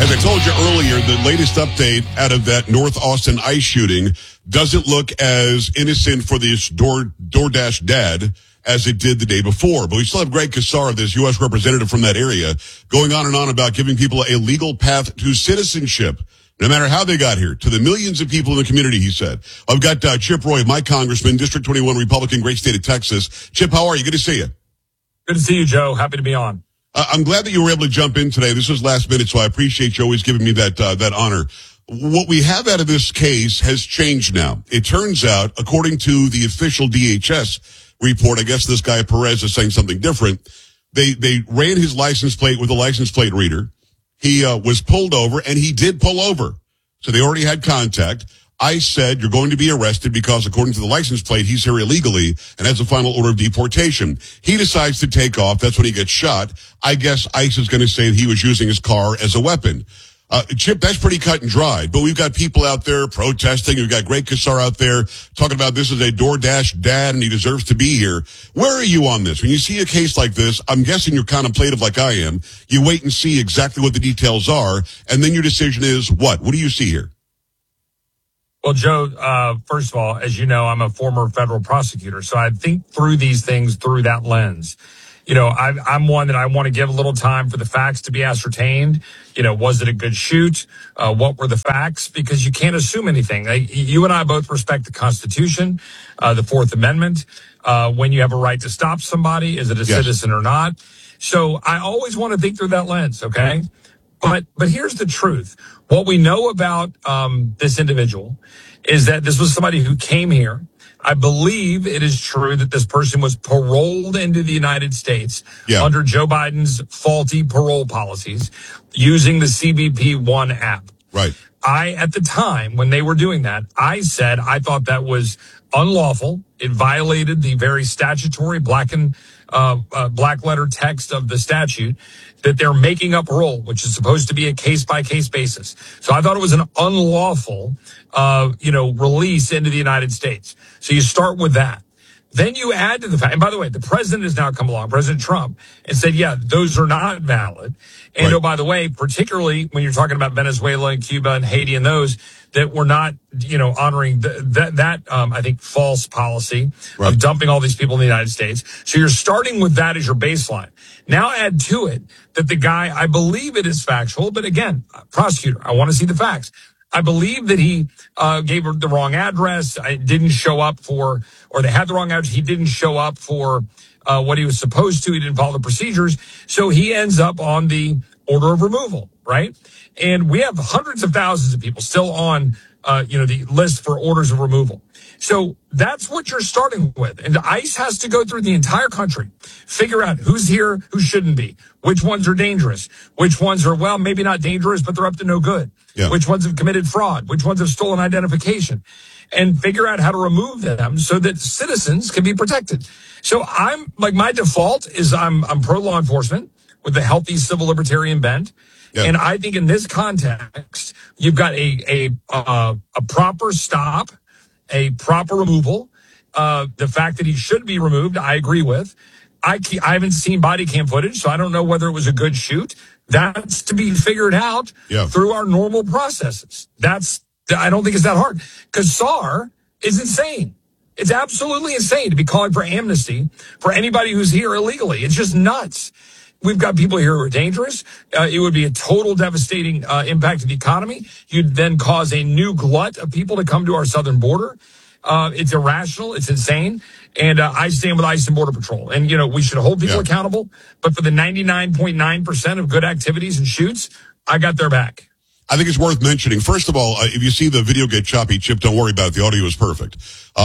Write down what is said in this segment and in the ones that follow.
As I told you earlier, the latest update out of that North Austin ICE shooting doesn't look as innocent for this DoorDash dad as it did the day before. But we still have Greg Casar, this U.S. representative from that area, going on and on about giving people a legal path to citizenship, no matter how they got here, to the millions of people in the community, he said. I've got Chip Roy, my congressman, District 21 Republican, great state of Texas. Chip, how are you? Good to see you. Good to see you, Joe. Happy to be on. I'm glad that you were able to jump in today. This was last minute, so I appreciate you always giving me that honor. What we have out of this case has changed now. It turns out, according to the official DHS report, I guess this guy Perez is saying something different. They ran his license plate with a license plate reader. He was pulled over, and he did pull over. So they already had contact. ICE said, you're going to be arrested because, according to the license plate, he's here illegally and has a final order of deportation. He decides to take off. That's when he gets shot. I guess ICE is going to say that he was using his car as a weapon. Chip, that's pretty cut and dried. But we've got people out there protesting. We've got Greg Casar out there talking about this is a DoorDash dad and he deserves to be here. Where are you on this? When you see a case like this, I'm guessing you're contemplative like I am. You wait and see exactly what the details are, and then your decision is what? What do you see here? Well, Joe, first of all, as you know, I'm a former federal prosecutor, so I think through these things through that lens. You know, I'm one that I want to give a little time for the facts to be ascertained. You know, was it a good shoot? What were the facts? Because you can't assume anything. You and I both respect the Constitution, the Fourth Amendment. When you have a right to stop somebody, is it a citizen or not? So I always want to think through that lens, okay? But here's the truth. What we know about this individual is that this was somebody who came here. I believe it is true that this person was paroled into the United States under Joe Biden's faulty parole policies using the CBP-1 app. Right. At the time when they were doing that, I said I thought that was unlawful. It violated the very statutory black letter text of the statute that they're making up parole, which is supposed to be a case-by-case basis. So I thought it was an unlawful, release into the United States. So you start with that. Then you add to the fact, and by the way, the president has now come along, President Trump, and said, yeah, those are not valid. And right. Oh, by the way, particularly when you're talking about Venezuela and Cuba and Haiti and those, that we're not, honoring that I think, false policy of dumping all these people in the United States. So you're starting with that as your baseline. Now add to it that the guy, I believe it is factual, but again, prosecutor, I want to see the facts. I believe that he gave her the wrong address. I didn't show up for, or they had the wrong address. He didn't show up for what he was supposed to. He didn't follow the procedures. So he ends up on the order of removal, right? And we have hundreds of thousands of people still on, the list for orders of removal. So that's what you're starting with. And ICE has to go through the entire country, figure out who's here, who shouldn't be, which ones are dangerous, which ones are, well, maybe not dangerous, but they're up to no good, which ones have committed fraud, which ones have stolen identification, and figure out how to remove them so that citizens can be protected. So my default is I'm pro law enforcement with a healthy civil libertarian bent. Yeah. And I think in this context, you've got a proper stop, a proper removal. The fact that he should be removed, I agree with. I haven't seen body cam footage, so I don't know whether it was a good shoot. That's to be figured out through our normal processes. I don't think it's that hard. Casar is insane. It's absolutely insane to be calling for amnesty for anybody who's here illegally. It's just nuts. We've got people here who are dangerous. It would be a total devastating impact to the economy. You'd then cause a new glut of people to come to our southern border. It's irrational. It's insane. And I stand with ICE and Border Patrol. And, we should hold people accountable. But for the 99.9% of good activities and shoots, I got their back. I think it's worth mentioning. First of all, if you see the video get choppy, Chip, don't worry about it. The audio is perfect.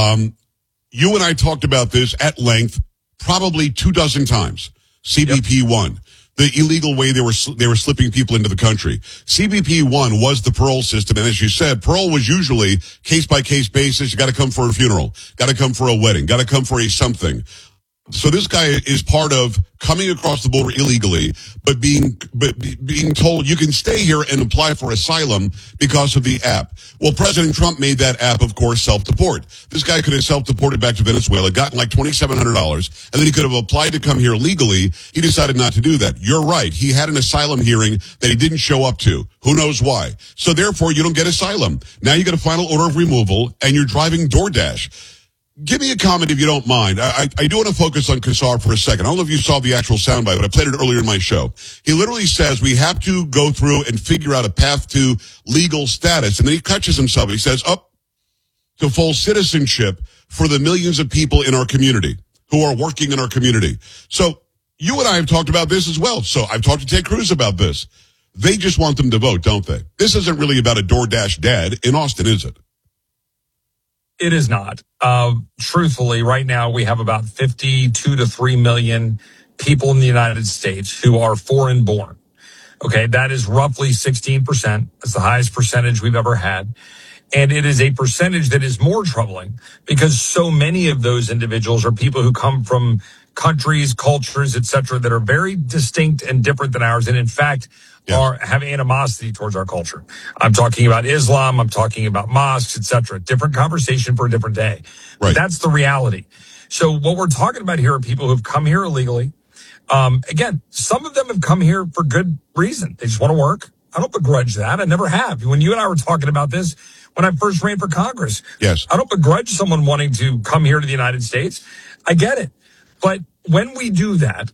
You and I talked about this at length probably 24 times. CBP-1, the illegal way they were slipping people into the country. CBP-1 was the parole system, and as you said, parole was usually case-by-case basis. You got to come for a funeral, got to come for a wedding, got to come for a something. So this guy is part of coming across the border illegally, but being told you can stay here and apply for asylum because of the app. Well, President Trump made that app, of course, self-deport. This guy could have self-deported back to Venezuela, gotten like $2,700, and then he could have applied to come here legally. He decided not to do that. You're right. He had an asylum hearing that he didn't show up to. Who knows why? So therefore, you don't get asylum. Now you get a final order of removal, and you're driving DoorDash. Give me a comment if you don't mind. I do want to focus on Kassar for a second. I don't know if you saw the actual soundbite, but I played it earlier in my show. He literally says we have to go through and figure out a path to legal status. And then he catches himself. He says, up to full citizenship for the millions of people in our community who are working in our community. So you and I have talked about this as well. So I've talked to Ted Cruz about this. They just want them to vote, don't they? This isn't really about a DoorDash dad in Austin, is it? It is not. Truthfully, right now we have about 52 to 3 million people in the United States who are foreign born. Okay, that is roughly 16%. That's the highest percentage we've ever had. And it is a percentage that is more troubling because so many of those individuals are people who come from countries, cultures, et cetera, that are very distinct and different than ours. And in fact, have animosity towards our culture. I'm talking about Islam. I'm talking about mosques, et cetera. Different conversation for a different day. Right. That's the reality. So what we're talking about here are people who've come here illegally. Again, some of them have come here for good reason. They just want to work. I don't begrudge that. I never have. When you and I were talking about this, when I first ran for Congress, yes, I don't begrudge someone wanting to come here to the United States. I get it. But when we do that,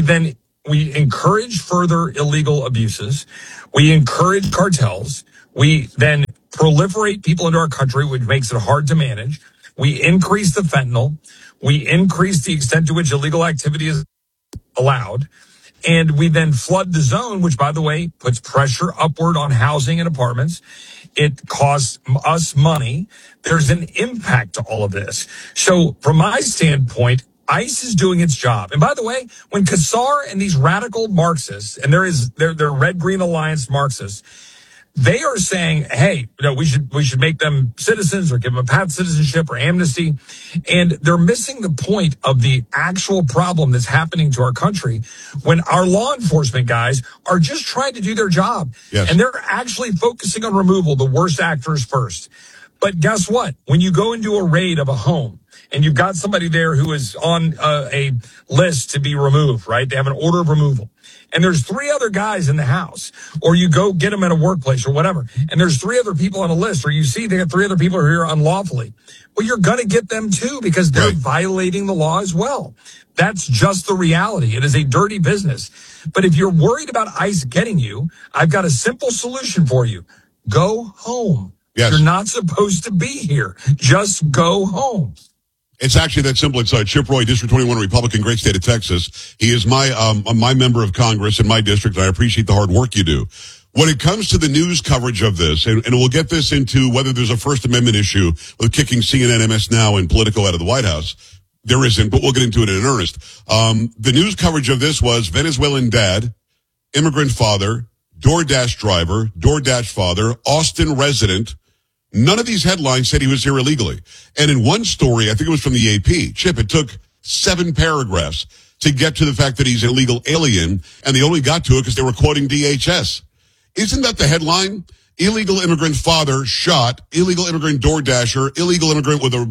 we encourage further illegal abuses. We encourage cartels. We then proliferate people into our country, which makes it hard to manage. We increase the fentanyl. We increase the extent to which illegal activity is allowed. And we then flood the zone, which, by the way, puts pressure upward on housing and apartments. It costs us money. There's an impact to all of this. So from my standpoint, ICE is doing its job. And by the way, when Kassar and these radical Marxists, and they're Red-Green Alliance Marxists, they are saying, hey, we should make them citizens or give them a path to citizenship or amnesty. And they're missing the point of the actual problem that's happening to our country when our law enforcement guys are just trying to do their job. Yes. And they're actually focusing on removal, the worst actors first. But guess what? When you go into a raid of a home, and you've got somebody there who is on a list to be removed, right? They have an order of removal. And there's 3 other guys in the house. Or you go get them at a workplace or whatever. And there's 3 other people on a list. Or you see they got 3 other people who are here unlawfully. Well, you're going to get them too because they're violating the law as well. That's just the reality. It is a dirty business. But if you're worried about ICE getting you, I've got a simple solution for you. Go home. Yes. You're not supposed to be here. Just go home. It's actually that simple. It's Chip Roy, District 21 Republican, great state of Texas. He is my member of Congress in my district, and I appreciate the hard work you do. When it comes to the news coverage of this, and we'll get this into whether there's a First Amendment issue with kicking CNN, MS Now, and Politico out of the White House. There isn't, but we'll get into it in earnest. The news coverage of this was Venezuelan dad, immigrant father, DoorDash driver, DoorDash father, Austin resident. None of these headlines said he was here illegally. And in one story, I think it was from the AP, Chip, it took 7 paragraphs to get to the fact that he's an illegal alien, and they only got to it because they were quoting DHS. Isn't that the headline? Illegal immigrant father shot, illegal immigrant DoorDasher, illegal immigrant with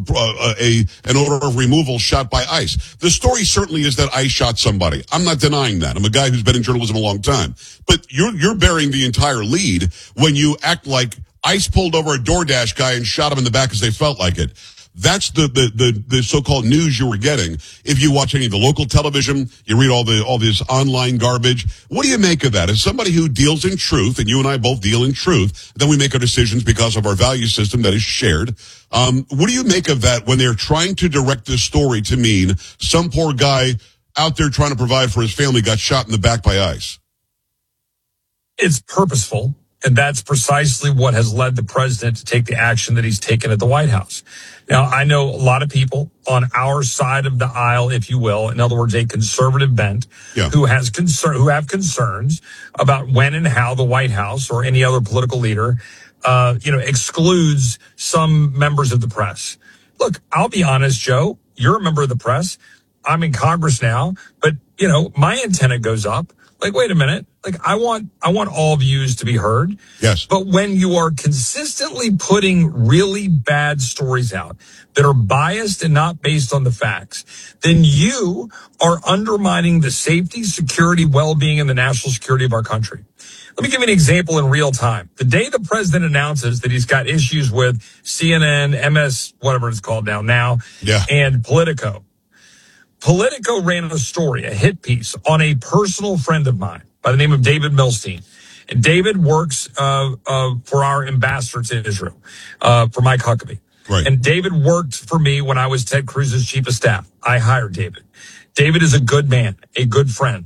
an order of removal shot by ICE. The story certainly is that ICE shot somebody. I'm not denying that. I'm a guy who's been in journalism a long time. But you're bearing the entire lead when you act like ICE pulled over a DoorDash guy and shot him in the back because they felt like it. That's the so-called news you were getting. If you watch any of the local television, you read all this online garbage. What do you make of that? As somebody who deals in truth, and you and I both deal in truth, then we make our decisions because of our value system that is shared. What do you make of that when they're trying to direct this story to mean some poor guy out there trying to provide for his family got shot in the back by ICE? It's purposeful. And that's precisely what has led the president to take the action that he's taken at the White House. Now, I know a lot of people on our side of the aisle, if you will, in other words, a conservative bent, who have concerns about when and how the White House or any other political leader, excludes some members of the press. Look, I'll be honest, Joe, you're a member of the press. I'm in Congress now, but my antenna goes up. Like, wait a minute. Like, I want all views to be heard. Yes. But when you are consistently putting really bad stories out that are biased and not based on the facts, then you are undermining the safety, security, well-being, and the national security of our country. Let me give you an example in real time. The day the president announces that he's got issues with CNN, MS, whatever it's called now, and Politico. Politico ran a story, a hit piece, on a personal friend of mine by the name of David Milstein. And David works for our ambassador to Israel, for Mike Huckabee. Right. And David worked for me when I was Ted Cruz's chief of staff. I hired David. David is a good man, a good friend.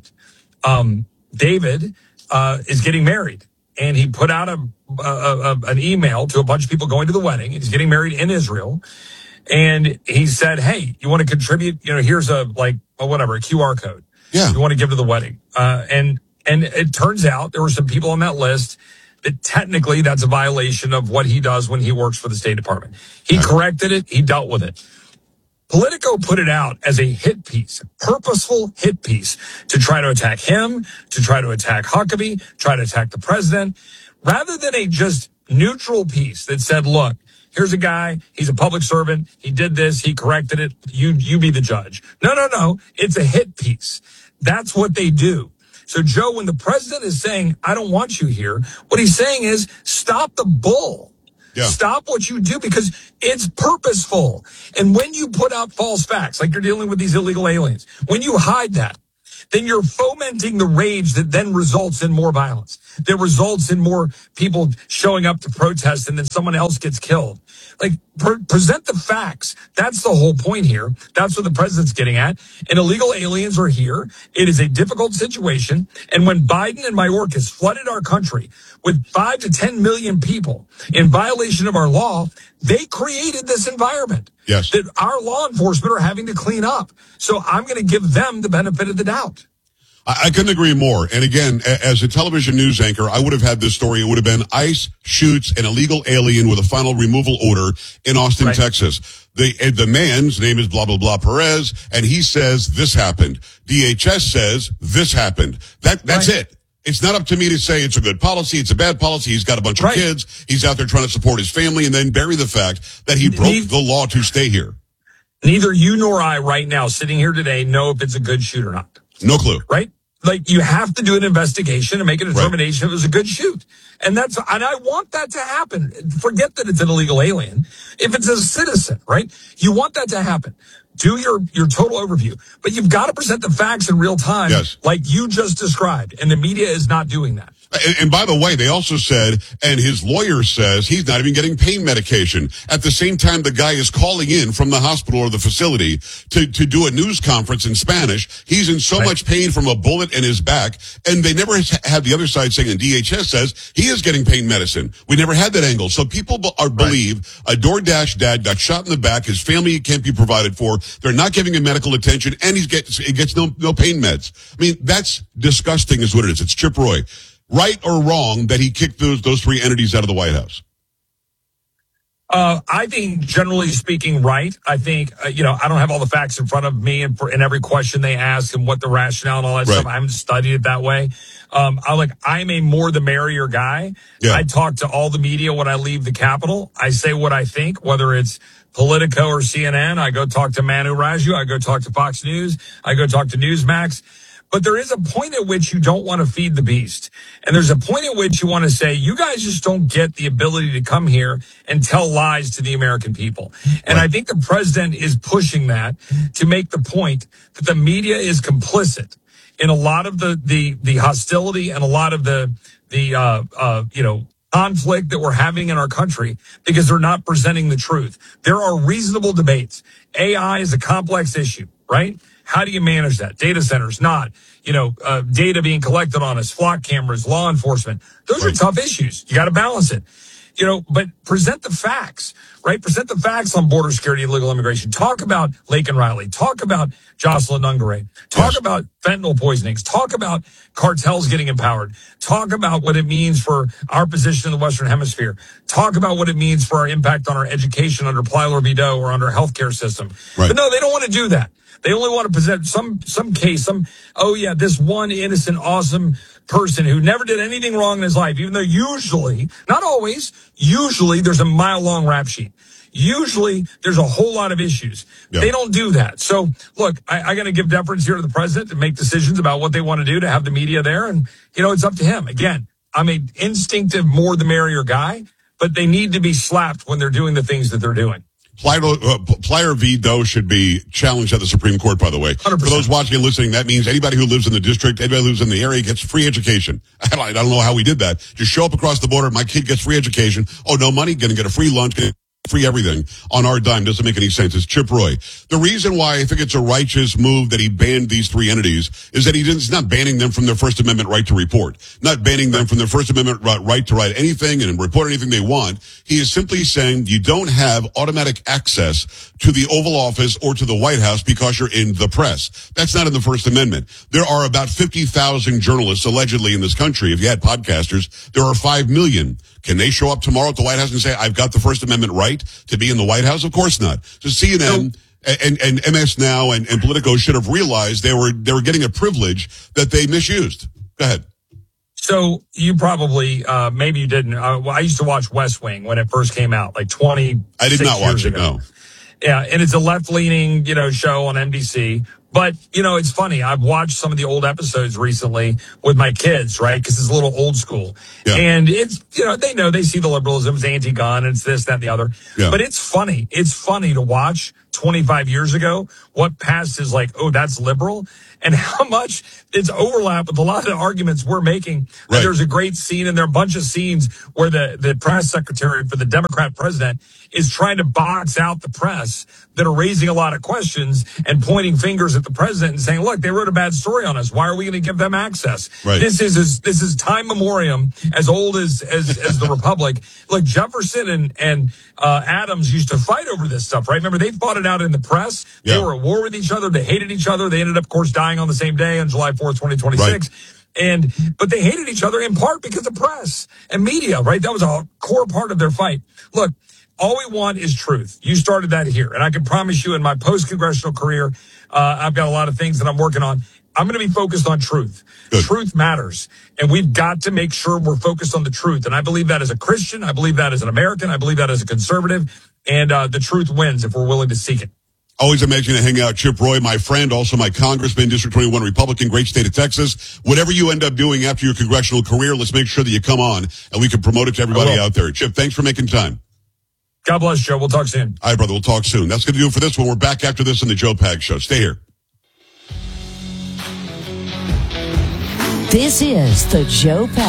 David is getting married, and he put out an email to a bunch of people going to the wedding. He's getting married in Israel. And he said, hey, you want to contribute? Here's a QR code. Yeah. You want to give to the wedding. And it turns out there were some people on that list that technically that's a violation of what he does when he works for the State Department. He corrected it. He dealt with it. Politico put it out as a hit piece, purposeful hit piece to try to attack him, to try to attack Huckabee, try to attack the president, rather than a just neutral piece that said, look, here's a guy, he's a public servant, he did this, he corrected it, you be the judge. No, it's a hit piece. That's what they do. So, Joe, when the president is saying, I don't want you here, what he's saying is, stop the bull. Yeah. Stop what you do, because it's purposeful. And when you put out false facts, like you're dealing with these illegal aliens, when you hide that, then you're fomenting the rage that then results in more violence, that results in more people showing up to protest, and then someone else gets killed. Like, present the facts. That's the whole point here. That's what the president's getting at. And illegal aliens are here. It is a difficult situation. And when Biden and Mayorkas flooded our country with 5 to 10 million people in violation of our law, they created this environment. Yes. That our law enforcement are having to clean up. So I'm going to give them the benefit of the doubt. I couldn't agree more. And again, as a television news anchor, I would have had this story. It would have been ICE shoots an illegal alien with a final removal order in Austin, Texas. The man's name is blah, blah, blah Perez, and he says this happened. DHS says this happened. That's it. It's not up to me to say it's a good policy, it's a bad policy. He's got a bunch of kids. He's out there trying to support his family, and then bury the fact that he broke the law to stay here. Neither you nor I right now sitting here today know if it's a good shoot or not. No clue. Right? Like, you have to do an investigation and make a determination if it was a good shoot. And I want that to happen. Forget that it's an illegal alien. If it's a citizen, right? You want that to happen. Do your total overview. But you've got to present the facts in real time, like you just described. And the media is not doing that. And by the way, they also said, and his lawyer says, he's not even getting pain medication. At the same time, the guy is calling in from the hospital or the facility to do a news conference in Spanish. He's in so much pain from a bullet in his back. And they never had the other side saying, and DHS says, he is getting pain medicine. We never had that angle. So people believe a DoorDash dad got shot in the back. His family can't be provided for. They're not giving him medical attention, and he gets no pain meds. I mean, that's disgusting is what it is. It's Chip Roy. Right or wrong that he kicked those three entities out of the White House? I think, generally speaking, right. I think, I don't have all the facts in front of me and in every question they ask and what the rationale and all that stuff. I haven't studied it that way. I'm a more the merrier guy. Yeah. I talk to all the media when I leave the Capitol. I say what I think, whether it's Politico or CNN. I go talk to Manu Raju. I go talk to Fox News. I go talk to Newsmax. But there is a point at which you don't want to feed the beast. And there's a point at which you want to say, you guys just don't get the ability to come here and tell lies to the American people. And I think the president is pushing that to make the point that the media is complicit in a lot of the hostility and a lot of the conflict that we're having in our country, because they're not presenting the truth. There are reasonable debates. AI is a complex issue, right? How do you manage that? Data centers, not, data being collected on us, flock cameras, law enforcement. Those are tough issues. You got to balance it. but present the facts, right? Present the facts on border security and illegal immigration. Talk about Laken Riley. Talk about Jocelyn Ungare. Talk about fentanyl poisonings. Talk about cartels getting empowered. Talk about what it means for our position in the Western Hemisphere. Talk about what it means for our impact on our education under Plyler v. Doe or under our healthcare system. Right. But no, they don't want to do that. They only want to present this one innocent, awesome person who never did anything wrong in his life, even though usually, not always, usually there's a mile-long rap sheet. Usually there's a whole lot of issues. Yeah. They don't do that. So, look, I got to give deference here to the president to make decisions about what they want to do, to have the media there. And, it's up to him. Again, I'm an instinctive more the merrier guy, but they need to be slapped when they're doing the things that they're doing. Plyler v. Doe should be challenged at the Supreme Court, by the way. 100%. For those watching and listening, that means anybody who lives in the district, anybody who lives in the area gets free education. I don't know how we did that. Just show up across the border, my kid gets free education. Oh, no money, gonna get a free lunch, free everything on our dime. Doesn't make any sense. It's Chip Roy. The reason why I think it's a righteous move that he banned these three entities is that he's not banning them from their First Amendment right to report, not banning them from their First Amendment right to write anything and report anything they want. He is simply saying you don't have automatic access to the Oval Office or to the White House because you're in the press. That's not in the First Amendment. There are about 50,000 journalists allegedly in this country. If you had podcasters, there are 5 million. Can they show up tomorrow at the White House and say, I've got the First Amendment right to be in the White House? Of course not. So CNN and MS Now and Politico should have realized they were getting a privilege that they misused. Go ahead. So you probably, maybe you didn't. I used to watch West Wing when it first came out, like 20. I did not watch it, no. Yeah, and it's a left-leaning, show on NBC. But, it's funny. I've watched some of the old episodes recently with my kids, right? Because it's a little old school. Yeah. And it's, they see the liberalism, it's anti-gun, it's this, that, and the other. Yeah. But it's funny. It's funny to watch 25 years ago what passed is like, oh, that's liberal. And how much it's overlap with a lot of the arguments we're making. Right. There's a great scene, and there are a bunch of scenes where the press secretary for the Democrat president is trying to box out the press that are raising a lot of questions and pointing fingers at the president and saying, look, they wrote a bad story on us. Why are we going to give them access? Right. This is time memoriam, as old as the Republic. Like Jefferson and Adams used to fight over this stuff, right? Remember, they fought it out in the press. Yeah. They were at war with each other. They hated each other. They ended up, of course, dying on the same day on July 4th, 2026. Right. But they hated each other in part because of press and media, right? That was a core part of their fight. Look, all we want is truth. You started that here. And I can promise you in my post-congressional career, I've got a lot of things that I'm working on. I'm going to be focused on truth. Good. Truth matters. And we've got to make sure we're focused on the truth. And I believe that as a Christian. I believe that as an American. I believe that as a conservative. And the truth wins if we're willing to seek it. Always amazing to hang out. Chip Roy, my friend, also my congressman, District 21 Republican, great state of Texas. Whatever you end up doing after your congressional career, let's make sure that you come on and we can promote it to everybody out there. Chip, thanks for making time. God bless, Joe. We'll talk soon. All right, brother. We'll talk soon. That's going to do it for this one. We're back after this on the Joe Pags Show. Stay here. This is the Joe Pags